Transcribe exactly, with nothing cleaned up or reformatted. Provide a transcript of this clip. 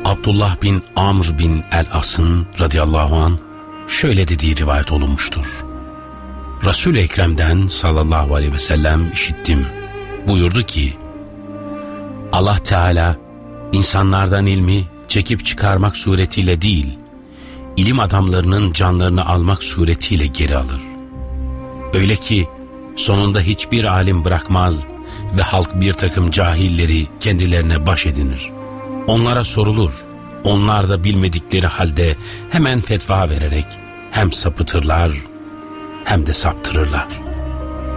Abdullah bin Amr bin el-As'ın radıyallahu anh şöyle dediği rivayet olunmuştur. Resul-i Ekrem'den sallallahu aleyhi ve sellem işittim. Buyurdu ki, Allah Teala insanlardan ilmi çekip çıkarmak suretiyle değil, ilim adamlarının canlarını almak suretiyle geri alır. Öyle ki sonunda hiçbir alim bırakmaz ve halk bir takım cahilleri kendilerine baş edinir. Onlara sorulur, onlar da bilmedikleri halde hemen fetva vererek hem sapıtırlar hem de saptırırlar.